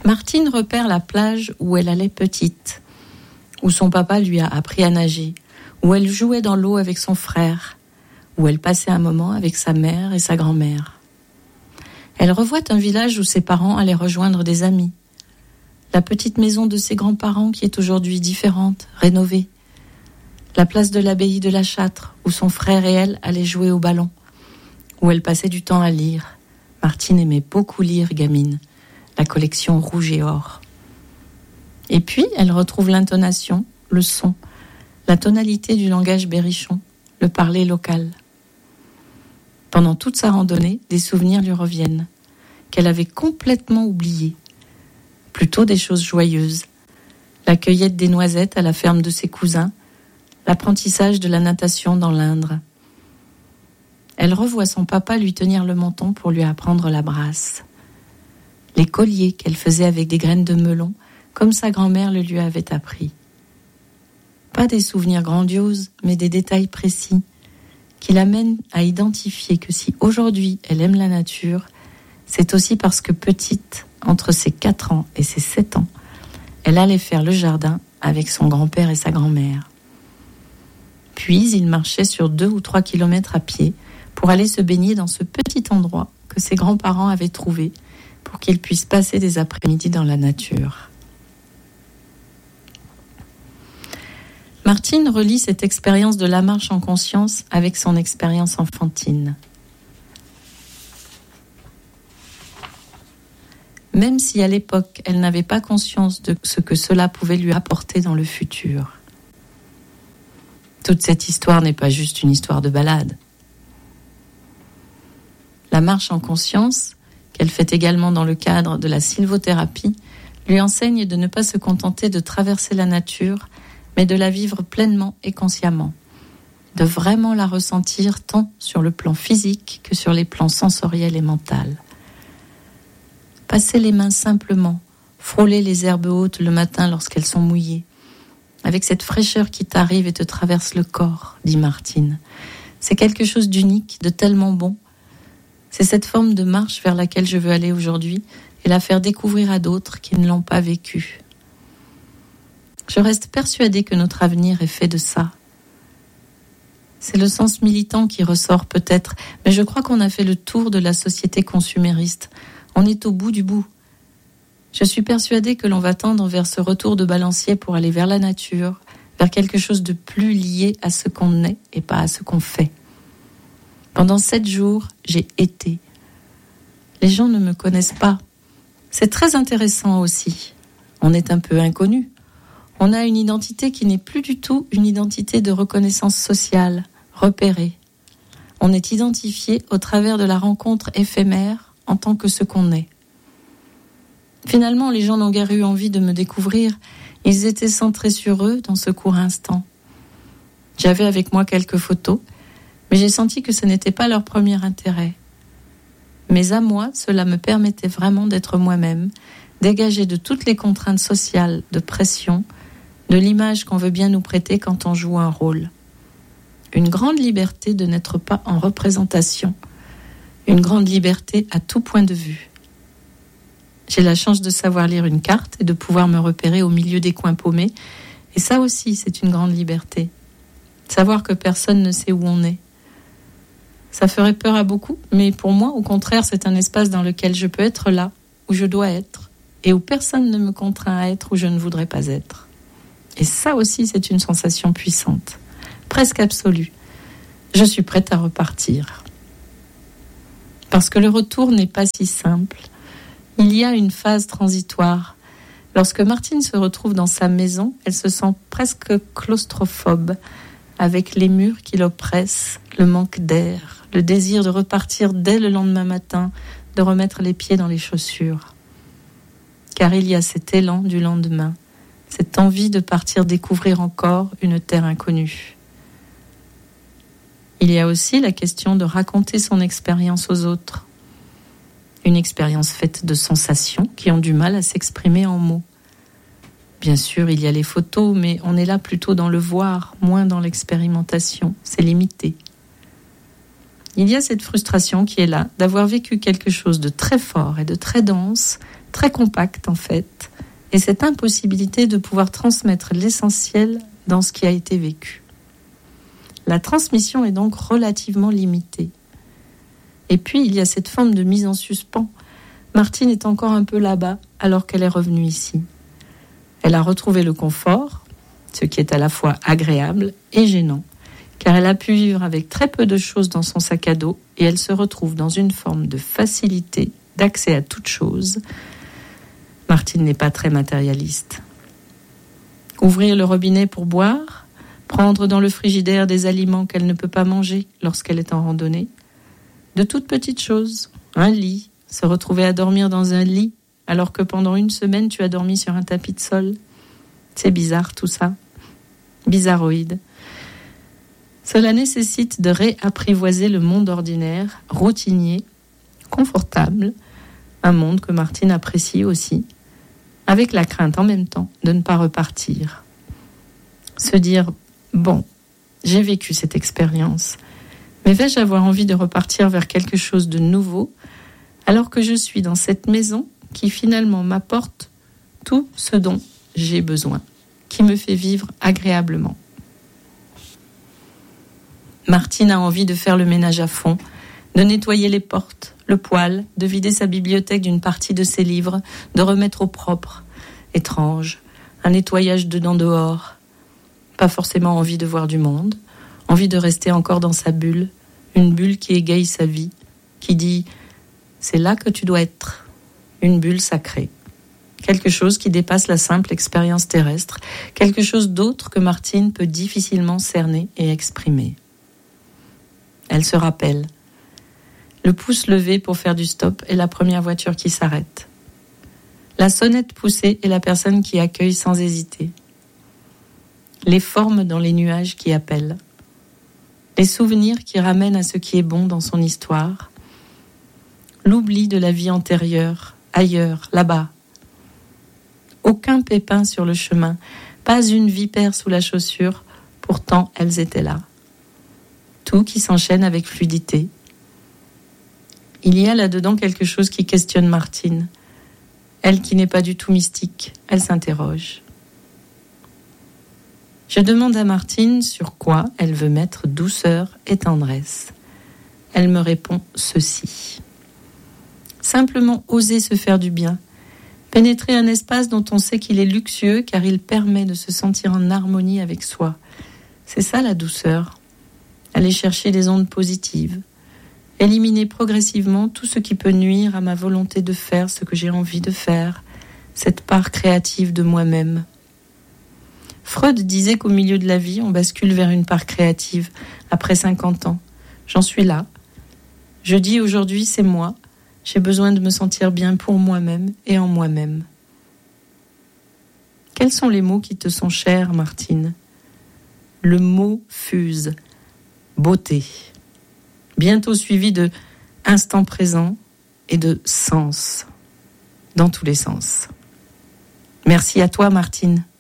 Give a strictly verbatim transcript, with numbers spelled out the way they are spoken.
Martine repère la plage où elle allait petite, où son papa lui a appris à nager, où elle jouait dans l'eau avec son frère, où elle passait un moment avec sa mère et sa grand-mère. Elle revoit un village où ses parents allaient rejoindre des amis. La petite maison de ses grands-parents qui est aujourd'hui différente, rénovée. La place de l'abbaye de la Châtre où son frère et elle allaient jouer au ballon, où elle passait du temps à lire. Martine aimait beaucoup lire, gamine, la collection Rouge et Or. Et puis, elle retrouve l'intonation, le son, la tonalité du langage berrichon, le parler local. Pendant toute sa randonnée, des souvenirs lui reviennent, qu'elle avait complètement oubliés. Plutôt des choses joyeuses. La cueillette des noisettes à la ferme de ses cousins, l'apprentissage de la natation dans l'Indre. Elle revoit son papa lui tenir le menton pour lui apprendre la brasse. Les colliers qu'elle faisait avec des graines de melon, comme sa grand-mère le lui avait appris. Pas des souvenirs grandioses, mais des détails précis, qui l'amènent à identifier que si aujourd'hui elle aime la nature, c'est aussi parce que petite, entre ses quatre ans et ses sept ans, elle allait faire le jardin avec son grand-père et sa grand-mère. Puis il marchait sur deux ou trois kilomètres à pied pour aller se baigner dans ce petit endroit que ses grands-parents avaient trouvé pour qu'il puisse passer des après-midi dans la nature. Martine relie cette expérience de la marche en conscience avec son expérience enfantine. Même si à l'époque, elle n'avait pas conscience de ce que cela pouvait lui apporter dans le futur. Toute cette histoire n'est pas juste une histoire de balade. La marche en conscience, qu'elle fait également dans le cadre de la sylvothérapie, lui enseigne de ne pas se contenter de traverser la nature, mais de la vivre pleinement et consciemment, de vraiment la ressentir tant sur le plan physique que sur les plans sensoriels et mentaux. Passer les mains simplement, frôler les herbes hautes le matin lorsqu'elles sont mouillées, avec cette fraîcheur qui t'arrive et te traverse le corps, dit Martine. C'est quelque chose d'unique, de tellement bon. C'est cette forme de marche vers laquelle je veux aller aujourd'hui et la faire découvrir à d'autres qui ne l'ont pas vécue. Je reste persuadée que notre avenir est fait de ça. C'est le sens militant qui ressort peut-être, mais je crois qu'on a fait le tour de la société consumériste. On est au bout du bout. Je suis persuadée que l'on va tendre vers ce retour de balancier pour aller vers la nature, vers quelque chose de plus lié à ce qu'on est et pas à ce qu'on fait. Pendant sept jours, j'ai été. Les gens ne me connaissent pas. C'est très intéressant aussi. On est un peu inconnu. On a une identité qui n'est plus du tout une identité de reconnaissance sociale, repérée. On est identifié au travers de la rencontre éphémère en tant que ce qu'on est. Finalement, les gens n'ont guère eu envie de me découvrir. Ils étaient centrés sur eux dans ce court instant. J'avais avec moi quelques photos, mais j'ai senti que ce n'était pas leur premier intérêt. Mais à moi, cela me permettait vraiment d'être moi-même, dégagée de toutes les contraintes sociales, de pression, de l'image qu'on veut bien nous prêter quand on joue un rôle. Une grande liberté de n'être pas en représentation. Une grande liberté à tout point de vue. J'ai la chance de savoir lire une carte et de pouvoir me repérer au milieu des coins paumés. Et ça aussi, c'est une grande liberté. Savoir que personne ne sait où on est. Ça ferait peur à beaucoup, mais pour moi, au contraire, c'est un espace dans lequel je peux être là, où je dois être, et où personne ne me contraint à être où je ne voudrais pas être. Et ça aussi, c'est une sensation puissante, presque absolue. Je suis prête à repartir. Parce que le retour n'est pas si simple. Il y a une phase transitoire. Lorsque Martine se retrouve dans sa maison, elle se sent presque claustrophobe, avec les murs qui l'oppressent, le manque d'air, le désir de repartir dès le lendemain matin, de remettre les pieds dans les chaussures. Car il y a cet élan du lendemain, cette envie de partir découvrir encore une terre inconnue. Il y a aussi la question de raconter son expérience aux autres. Une expérience faite de sensations qui ont du mal à s'exprimer en mots. Bien sûr, il y a les photos, mais on est là plutôt dans le voir, moins dans l'expérimentation. C'est limité. Il y a cette frustration qui est là, d'avoir vécu quelque chose de très fort et de très dense, très compact en fait, et cette impossibilité de pouvoir transmettre l'essentiel dans ce qui a été vécu. La transmission est donc relativement limitée. Et puis, il y a cette forme de mise en suspens. Martine est encore un peu là-bas alors qu'elle est revenue ici. Elle a retrouvé le confort, ce qui est à la fois agréable et gênant, car elle a pu vivre avec très peu de choses dans son sac à dos et elle se retrouve dans une forme de facilité d'accès à toute chose. Martine n'est pas très matérialiste. Ouvrir le robinet pour boire, prendre dans le frigidaire des aliments qu'elle ne peut pas manger lorsqu'elle est en randonnée, de toutes petites choses, un lit, se retrouver à dormir dans un lit alors que pendant une semaine tu as dormi sur un tapis de sol. C'est bizarre tout ça, bizarroïde. Cela nécessite de réapprivoiser le monde ordinaire, routinier, confortable, un monde que Martine apprécie aussi, avec la crainte en même temps de ne pas repartir. Se dire, bon, j'ai vécu cette expérience, mais vais-je avoir envie de repartir vers quelque chose de nouveau, alors que je suis dans cette maison qui finalement m'apporte tout ce dont j'ai besoin, qui me fait vivre agréablement. Martine a envie de faire le ménage à fond, de nettoyer les portes, le poêle, de vider sa bibliothèque d'une partie de ses livres, de remettre au propre. Étrange, un nettoyage dedans dehors. Pas forcément envie de voir du monde, envie de rester encore dans sa bulle, une bulle qui égaye sa vie, qui dit « c'est là que tu dois être », une bulle sacrée. Quelque chose qui dépasse la simple expérience terrestre, quelque chose d'autre que Martine peut difficilement cerner et exprimer. Elle se rappelle. Le pouce levé pour faire du stop est la première voiture qui s'arrête. La sonnette poussée est la personne qui accueille sans hésiter. Les formes dans les nuages qui appellent. Les souvenirs qui ramènent à ce qui est bon dans son histoire. L'oubli de la vie antérieure, ailleurs, là-bas. Aucun pépin sur le chemin, pas une vipère sous la chaussure, pourtant elles étaient là. Tout qui s'enchaîne avec fluidité. Il y a là-dedans quelque chose qui questionne Martine. Elle qui n'est pas du tout mystique, elle s'interroge. Je demande à Martine sur quoi elle veut mettre douceur et tendresse. Elle me répond ceci. Simplement oser se faire du bien. Pénétrer un espace dont on sait qu'il est luxueux car il permet de se sentir en harmonie avec soi. C'est ça la douceur. Aller chercher des ondes positives. Éliminer progressivement tout ce qui peut nuire à ma volonté de faire ce que j'ai envie de faire. Cette part créative de moi-même. Freud disait qu'au milieu de la vie, on bascule vers une part créative. Après cinquante ans, j'en suis là. Je dis aujourd'hui, c'est moi. J'ai besoin de me sentir bien pour moi-même et en moi-même. Quels sont les mots qui te sont chers, Martine ? Le mot fuse. Beauté. Bientôt suivi de instant présent et de sens. Dans tous les sens. Merci à toi, Martine.